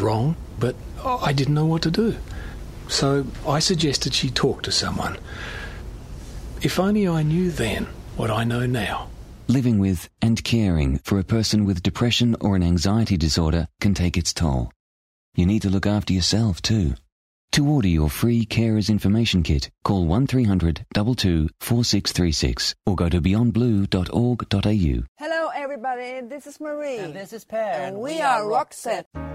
wrong, but I didn't know what to do. So I suggested she talk to someone. If only I knew then what I know now. Living with and caring for a person with depression or an anxiety disorder can take its toll. You need to look after yourself too. To order your free Carers Information Kit, call 1300 22 4636 or go to beyondblue.org.au. Hello everybody, this is Marie. And this is Per. And we are Roxette.